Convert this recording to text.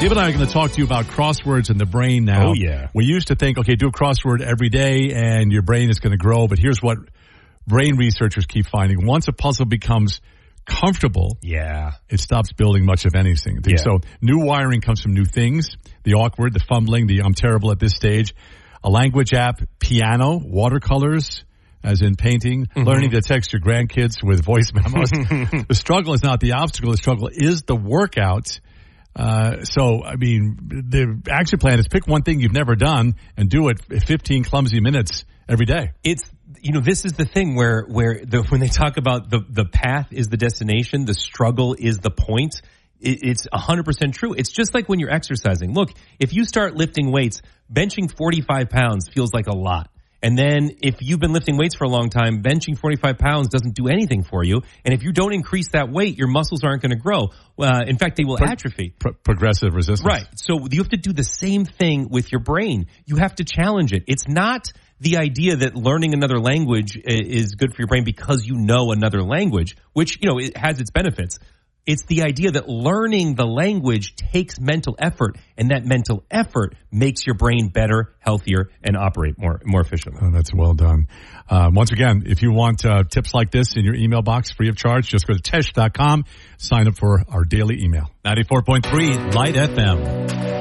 Steve and I are going to talk to you about crosswords in the brain now. Oh, yeah. We used to think, okay, do a crossword every day and your brain is going to grow. But here's what brain researchers keep finding. Once a puzzle becomes comfortable, it stops building much of anything. Yeah. So new wiring comes from new things, the awkward, the fumbling, the I'm terrible at this stage, a language app, piano, watercolors, as in painting, learning to text your grandkids with voice memos. The struggle is not the obstacle. The struggle is the workout. The action plan is pick one thing you've never done and do it 15 clumsy minutes every day. This is the thing where when they talk about the path is the destination, the struggle is the point. It's 100% true. It's just like when you're exercising. Look, if you start lifting weights, benching 45 pounds feels like a lot. And then if you've been lifting weights for a long time, benching 45 pounds doesn't do anything for you. And if you don't increase that weight, your muscles aren't going to grow. In fact, they will atrophy. Progressive resistance. Right. So you have to do the same thing with your brain. You have to challenge it. It's not the idea that learning another language is good for your brain because you know another language, which, it has its benefits. It's the idea that learning the language takes mental effort, and that mental effort makes your brain better, healthier, and operate more efficiently. Oh, that's well done. Once again, if you want tips like this in your email box free of charge, just go to tesh.com, sign up for our daily email. 94.3 Light FM.